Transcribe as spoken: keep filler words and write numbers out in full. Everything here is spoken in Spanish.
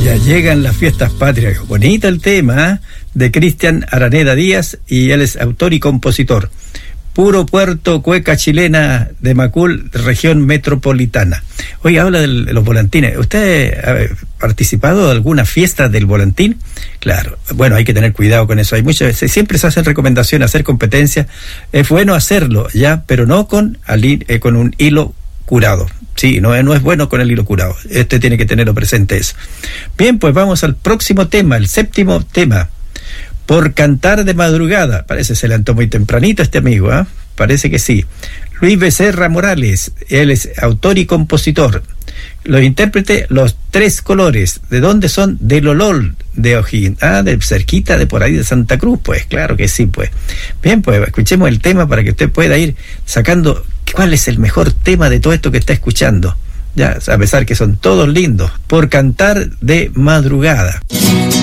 Ya llegan las fiestas patrias. Bonito el tema, ¿eh? De Cristian Araneda Díaz, y él es autor y compositor. Puro puerto, cueca chilena de Macul, región metropolitana. Hoy habla de los volantines. ¿Usted ha participado de alguna fiesta del volantín? Claro, bueno, hay que tener cuidado con eso. Hay muchas, siempre se hacen recomendaciones, hacer competencia. Es bueno hacerlo, ya, pero no con, eh, con un hilo curado. Sí, no, no es bueno con el hilo curado. Este tiene que tenerlo presente eso. Bien, pues vamos al próximo tema, el séptimo tema. Por cantar de madrugada. Parece que se levantó muy tempranito este amigo, ¿eh? Parece que sí. Luis Becerra Morales, él es autor y compositor. Los intérpretes, Los Tres Colores. ¿De dónde son? De Lolol, de O'Higgins. Ah, de cerquita, de por ahí de Santa Cruz, pues, claro que sí, pues. Bien, pues, escuchemos el tema para que usted pueda ir sacando cuál es el mejor tema de todo esto que está escuchando. Ya, a pesar que son todos lindos. Por cantar de madrugada.